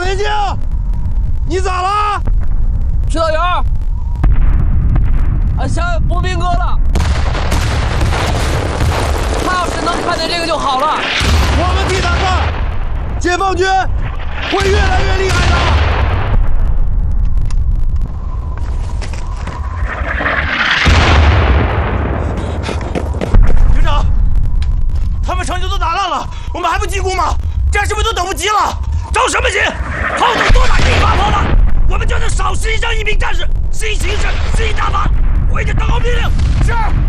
北京，你咋了？ 指导员，俺想步兵哥了。他要是能看见这个就好了。 我们替他看，解放军会越来越厉害的。 营长，他们城就都打烂了，我们还不进攻吗？战士们都等不及了，着什么急？炮都多打1发炮了，我们就能少10一张一兵战士，10一行事，10一大发，回去等候命令。是。